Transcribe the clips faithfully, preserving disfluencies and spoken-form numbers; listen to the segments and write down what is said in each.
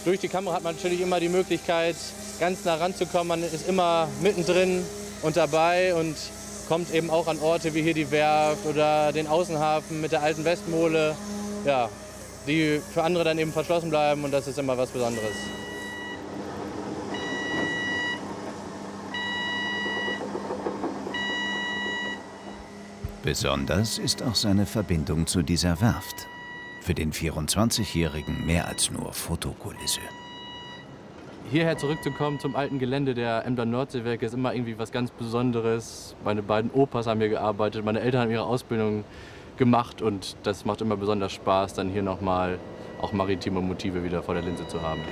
Durch die Kamera hat man natürlich immer die Möglichkeit, ganz nah ranzukommen. Man ist immer mittendrin und dabei und kommt eben auch an Orte wie hier die Werft oder den Außenhafen mit der alten Westmole, ja, die für andere dann eben verschlossen bleiben, und das ist immer was Besonderes. Besonders ist auch seine Verbindung zu dieser Werft. Für den vierundzwanzigjährigen mehr als nur Fotokulisse. Hierher zurückzukommen zum alten Gelände der Emder Nordseewerke ist immer irgendwie was ganz Besonderes. Meine beiden Opas haben hier gearbeitet, meine Eltern haben ihre Ausbildung gemacht und das macht immer besonders Spaß, dann hier nochmal auch maritime Motive wieder vor der Linse zu haben.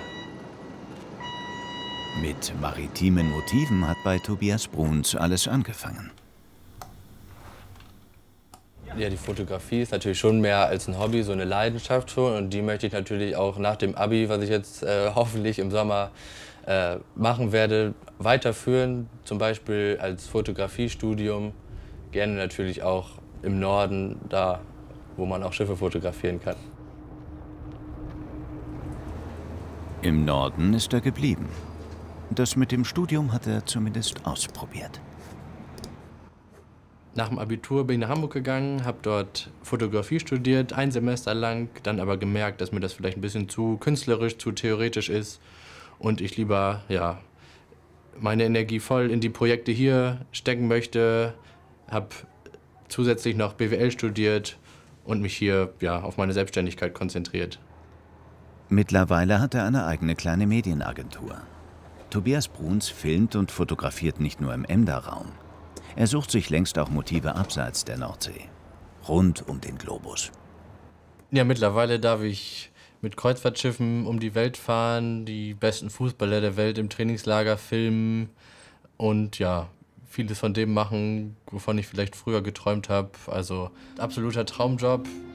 Mit maritimen Motiven hat bei Tobias Bruns alles angefangen. Ja, die Fotografie ist natürlich schon mehr als ein Hobby, so eine Leidenschaft schon, und die möchte ich natürlich auch nach dem Abi, was ich jetzt äh, hoffentlich im Sommer äh, machen werde, weiterführen. Zum Beispiel als Fotografiestudium, gerne natürlich auch im Norden, da wo man auch Schiffe fotografieren kann. Im Norden ist er geblieben. Das mit dem Studium hat er zumindest ausprobiert. Nach dem Abitur bin ich nach Hamburg gegangen, habe dort Fotografie studiert, ein Semester lang, dann aber gemerkt, dass mir das vielleicht ein bisschen zu künstlerisch, zu theoretisch ist und ich lieber ja, meine Energie voll in die Projekte hier stecken möchte. Habe zusätzlich noch B W L studiert und mich hier ja, auf meine Selbstständigkeit konzentriert. Mittlerweile hat er eine eigene kleine Medienagentur. Tobias Bruns filmt und fotografiert nicht nur im Emder-Raum. Er sucht sich längst auch Motive abseits der Nordsee, rund um den Globus. Ja, mittlerweile darf ich mit Kreuzfahrtschiffen um die Welt fahren, die besten Fußballer der Welt im Trainingslager filmen und ja, vieles von dem machen, wovon ich vielleicht früher geträumt habe. Also absoluter Traumjob.